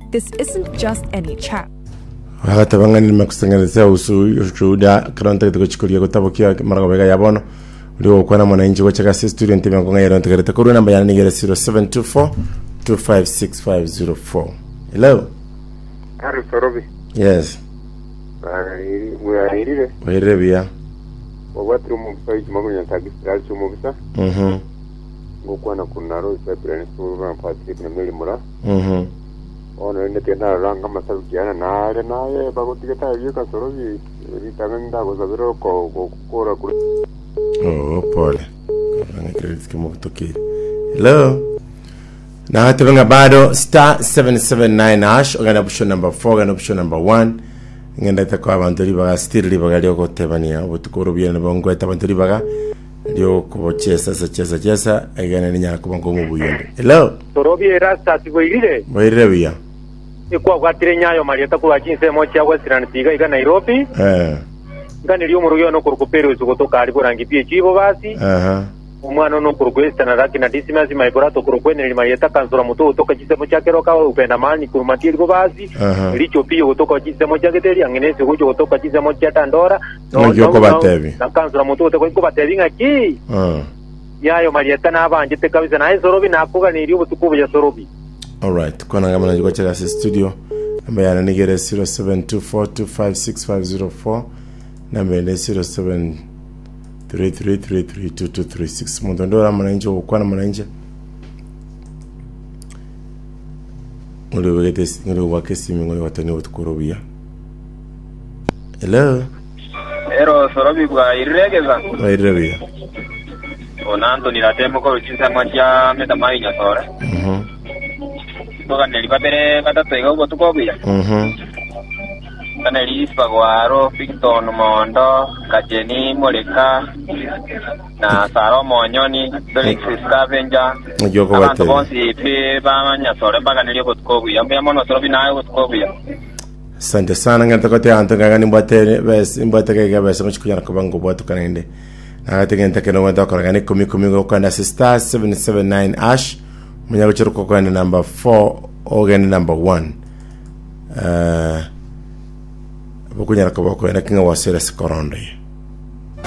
this isn't just any chat. Hatabangani makusangalisa ushuhuda karanta kuchikulia kutabukia maragabega yabono ulio kwa na mwananchi wa chaka student mkonga yero ntegereta kuru namba yana nigere 0724 256504. Hello. Ari Sorobi. Yes. Mwere bia. Watu mumfai magonya tagistra chumubisa. Ngokwana kunaro isebrene sura Patrick na Melimura. Ono ende tena ranga masarukiana naye bagotigeta yuka Sorobi ritanga gozabiro ko kora kure. Oh, pole. Ranga credits kimo kutoki. Hello. Na hatuvenga bado star 779 hash ogana option number 4 ogana option number 1 ngenda takwa abantu libaga still libaga lyo kotebania obutukoro bya nabongo abantu libaga lyo kubochesa chesa agana ninya kubango mu buyende. Hello. Sorobi rasta tiboirire. Boirire bya. Ikwa kwatire nyayo marieta kwa chinse mocha Western Tiga iga Nairobi. Ngani lyo muruyo no kurukupero zugotoka alibo rangi pie chibo basi. Umwana no kurugwesta na raki na disimazi maiborato kurugwene ni marieta kanzura muto utoka chisemo chake roka upenda mani kurumatir go basi. Licho pio utoka chisemo chake teri angenese gojo utoka chisemo chata ndora. No batevi. Na kanzura muto utoka ko batevi ngaki. Yayo marieta na abanje te kabisa na Sorobi na kuga ni lyo butukubu ya Sorobi. All right, kwa ngama na jiko cha studio namba yana nigere 0724256504 namba yana 0733332236 mundondora mwananchi ukwana mwananchi ngolo wegete ngolo wakesi ngolo watani utukorobia. Hello. Ero Sorobi kwa iregeza. Iregeza. Onanto ni latemo ko chinsa mwacha metamai nya sore. Toka nelipatere katatega uko tukobia. Kana lispa gwaro Victor Mondo Kajeni Moleka na Saro Monyoni Felix Scavenger abantu bonsi pe bamanya sore baga neliyo tukobia mbyamono Sorobi nayo tukobia. Asante sana ngata kote antanga ngani mbatere bes mbateke ga bes mchikunya kubango bwatu kanende. Nagatengenta keno ngata koragani kumi go kwanda star 779 ash munyago chiruko kwanda number 4 organ number 1 bukunya rakabako ena kinga wasera sikoronde.